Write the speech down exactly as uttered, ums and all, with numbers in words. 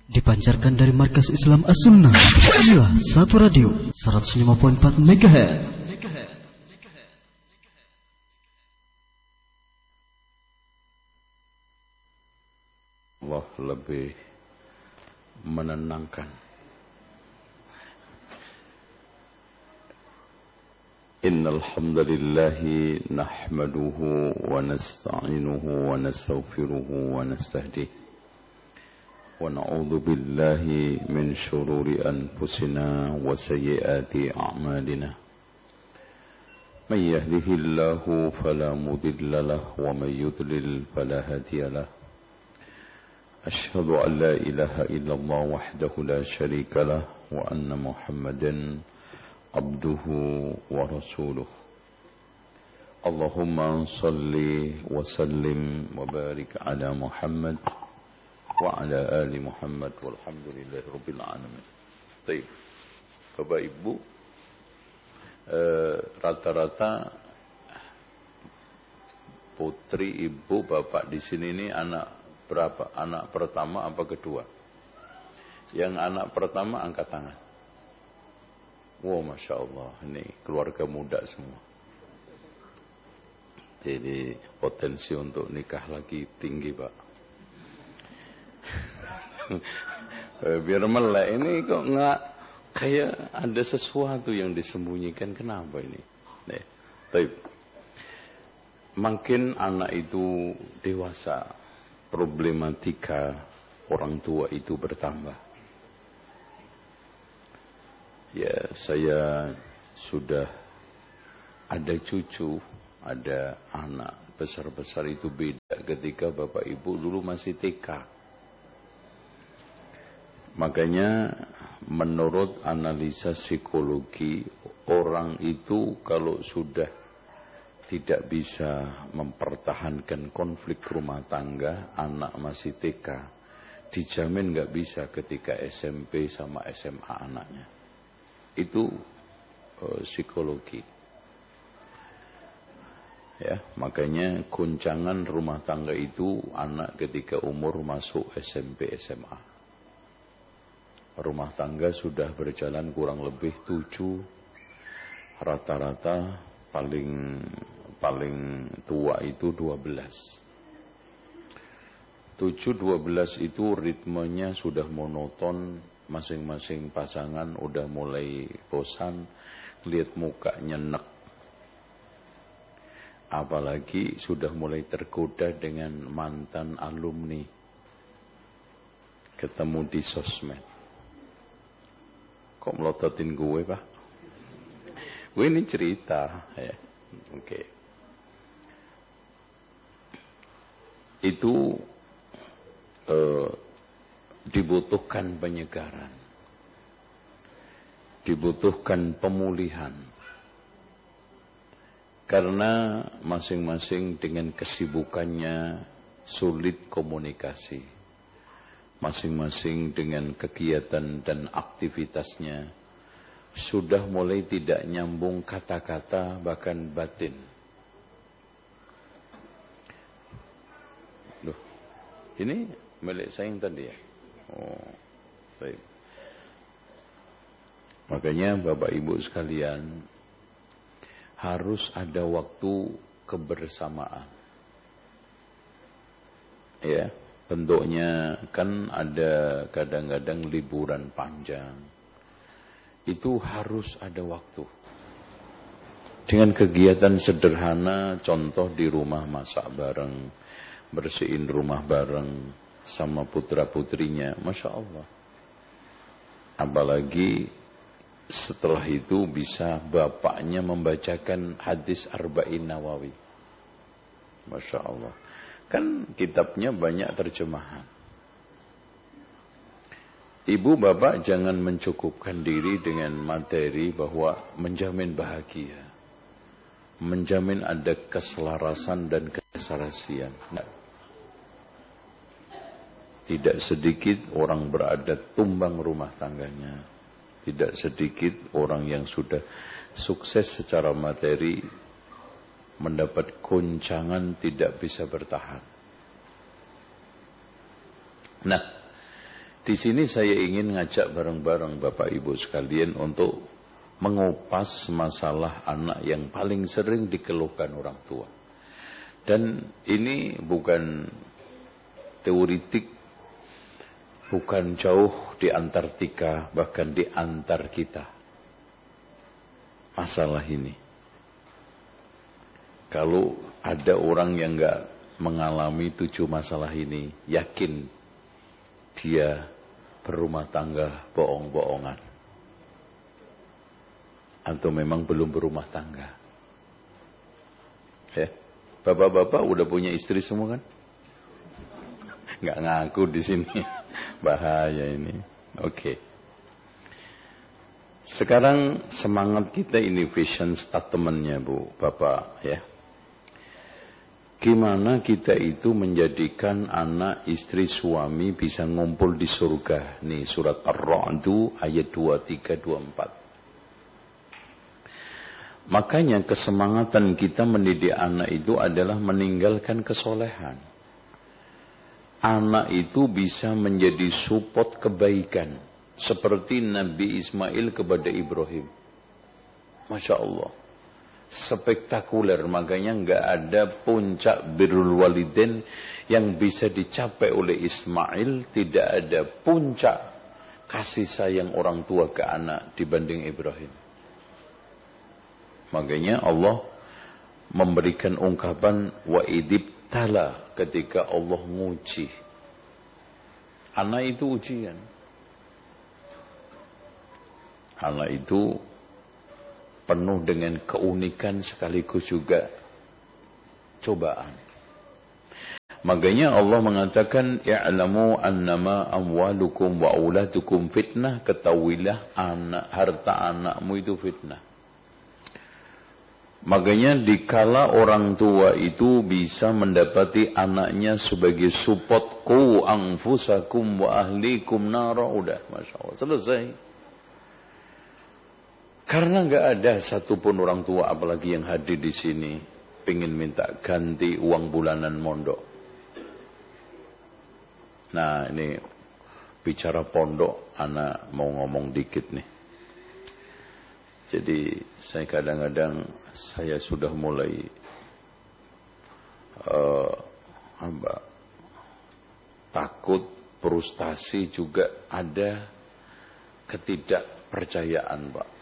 Dipancarkan dari Markas Islam As-Sunnah. Inilah Satu Radio seratus lima koma empat megahertz. Allah lebih menenangkan. Innal hamdalillahi nahmaduhu wa nasta'inuhu wa nastaghfiruhu wa nastahdihi. ونعوذ بالله من شرور أنفسنا وسيئات أعمالنا من يهده الله فلا مضل له ومن يضلل فلا هادي له أشهد أن لا إله إلا الله وحده لا شريك له وأن محمدا عبده ورسوله اللهم صل وسلم وبارك على محمد wa ala ali Muhammad walhamdulillahi rabbil alamin. Baik. Bapak Ibu, eh, rata-rata putri, ibu, bapak di sini ini anak berapa? Anak pertama apa kedua? Yang anak pertama angkat tangan. Wow, Masya Allah, ini keluarga muda semua. Jadi potensi untuk nikah lagi tinggi, Pak. Biar melek ini kok nggak kayak ada sesuatu yang disembunyikan. Kenapa ini? Nih, baik. Makin anak itu dewasa, problematika orang tua itu bertambah. Ya, saya sudah ada cucu, ada anak besar-besar itu beda ketika bapak ibu dulu masih T K. Makanya menurut analisa psikologi, orang itu kalau sudah tidak bisa mempertahankan konflik rumah tangga, anak masih T K, dijamin nggak bisa ketika S M P sama S M A anaknya. Itu uh, psikologi. Ya, makanya guncangan rumah tangga itu anak ketika umur masuk S M P S M A. Rumah tangga sudah berjalan kurang lebih tujuh, rata-rata paling paling tua itu dua belas. Tujuh dua belas itu ritmenya sudah monoton, masing-masing pasangan udah mulai bosan, lihat muka nyenek. Apalagi sudah mulai tergoda dengan mantan alumni, ketemu di sosmed. Kok melototin gue, Pak? Gue ini cerita, ya. Oke. Okay. Itu eh, dibutuhkan penyegaran, dibutuhkan pemulihan, karena masing-masing dengan kesibukannya sulit komunikasi. Masing-masing dengan kegiatan dan aktivitasnya sudah mulai tidak nyambung kata-kata bahkan batin. Loh, ini milik saya yang tadi ya? Oh, baik. Makanya Bapak Ibu sekalian, harus ada waktu kebersamaan. Ya. Bentuknya kan ada kadang-kadang liburan panjang. Itu harus ada waktu. Dengan kegiatan sederhana, contoh di rumah masak bareng, bersihin rumah bareng sama putra-putrinya, Masya Allah. Apalagi setelah itu bisa bapaknya membacakan hadis Arba'in Nawawi. Masya Allah. Kan kitabnya banyak terjemahan. Ibu bapak jangan mencukupkan diri dengan materi bahwa menjamin bahagia, menjamin ada keselarasan dan keserasian. Nah, tidak sedikit orang berada tumbang rumah tangganya. Tidak sedikit orang yang sudah sukses secara materi mendapat goncangan tidak bisa bertahan. Nah, Di sini saya ingin ngajak bareng-bareng Bapak Ibu sekalian untuk mengupas masalah anak yang paling sering dikeluhkan orang tua. Dan ini bukan teoritik, bukan jauh di Antartika, bahkan di antar kita. Masalah ini. Kalau ada orang yang enggak mengalami tujuh masalah ini, yakin dia berumah tangga bohong-bohongan. Atau memang belum berumah tangga. Ya, bapak-bapak udah punya istri semua kan? Nggak ngaku di sini, bahaya ini. Oke. Okay. Sekarang semangat kita ini vision statementnya Bu, Bapak ya. Gimana kita itu menjadikan anak, istri, suami bisa ngumpul di surga. Nih surat Ar-Ra'd ayat dua puluh tiga dua puluh empat. Makanya kesemangatan kita mendidik anak itu adalah meninggalkan kesolehan. Anak itu bisa menjadi support kebaikan. Seperti Nabi Ismail kepada Ibrahim. Masya Allah. Spektakuler. Makanya enggak ada puncak birrul walidain yang bisa dicapai oleh Ismail. Tidak ada puncak kasih sayang orang tua ke anak dibanding Ibrahim. Makanya Allah memberikan ungkapan wa idibtala ketika Allah nguji. Anak itu ujian. Anak itu penuh dengan keunikan sekaligus juga cobaan. Makanya Allah mengatakan ya'lamu annama amwalukum wa auladukum fitnah, ketahuilah anak harta anakmu itu fitnah. Makanya dikala orang tua itu bisa mendapati anaknya sebagai support qu anfusakum wa ahlikum nara, udah Masya Allah selesai. Karena nggak ada satupun orang tua apalagi yang hadir di sini pengen minta ganti uang bulanan mondok. Nah ini bicara pondok, anak mau ngomong dikit nih. Jadi saya kadang-kadang saya sudah mulai uh, apa, takut, frustasi juga ada ketidakpercayaan Pak.